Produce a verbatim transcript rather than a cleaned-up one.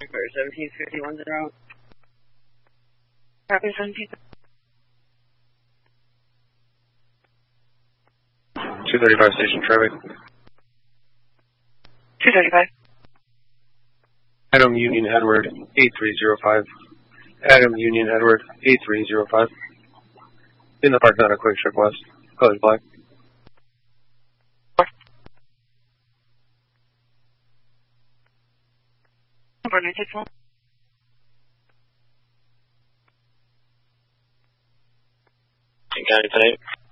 seventeen fifty-one zero. Copy seventeen. two thirty-five station traffic. two thirty-five. Adam Union Edward, eight three zero five. Adam Union Edward, eight three zero five. In the parking lot of Quick Trip West. Colors black. Number nine six one. County tonight.